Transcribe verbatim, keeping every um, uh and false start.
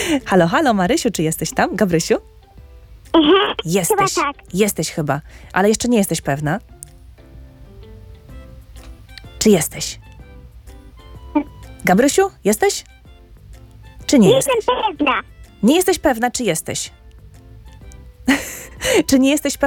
Halo, halo, Marysiu, czy jesteś tam? Gabrysiu? Mhm. Jesteś. Chyba tak. Jesteś chyba, ale jeszcze nie jesteś pewna. Czy jesteś? Gabrysiu, jesteś? Czy nie Nie jesteś? jestem pewna. Nie jesteś pewna, czy jesteś? Czy nie jesteś pewna?